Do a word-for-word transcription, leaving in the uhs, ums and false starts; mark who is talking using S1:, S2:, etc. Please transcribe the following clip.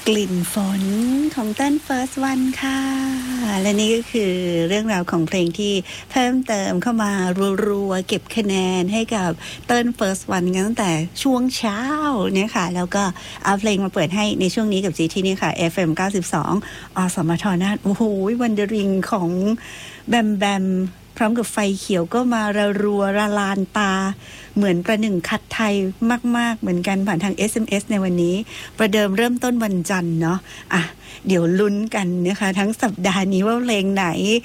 S1: กลิ่นฝนของเต้น First One ค่ะและนี่ก็คือเรื่องราวของเพลงที่เพิ่มเติมเข้ามารัวๆเก็บคะแนนให้กับเต้น First One กันตั้งแต่ช่วงเช้าเนี่ยค่ะแล้วก็เอาเพลงมาเปิดให้ในช่วงนี้กับจีที่นี่ค่ะ เอฟ เอ็ม เก้าสิบสอง อสมทนาถโอ้โหวันเดอริงของแบมแบมพร้อมกับไฟเขียวก็มาระรัวระลานตาเหมือนประหนึ่งคัดไทยมากๆเหมือนกันผ่านทาง เอส เอ็ม เอส ในวันนี้ประเดิมเริ่มต้นวันจันทร์เนาะอ่ะเดี๋ยวลุ้นกันนะคะทั้งสัปดาห์นี้ว่าเพลงไหน